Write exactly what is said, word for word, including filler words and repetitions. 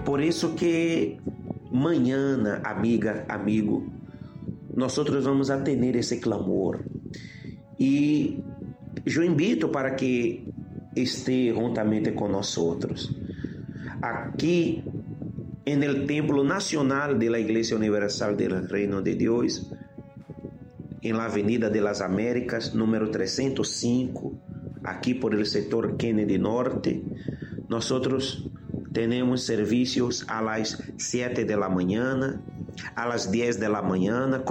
Por isso que mañana, amiga, amigo, nosotros vamos a tener ese clamor. E eu invito para que esté juntamente con nosotros. Aqui en el Templo Nacional de la Iglesia Universal del Reino de Dios, en la Avenida de las Américas, número trescientos cinco, aquí por el sector Kennedy Norte, nosotros tenemos servicios a las siete de la mañana, a las diez de la mañana,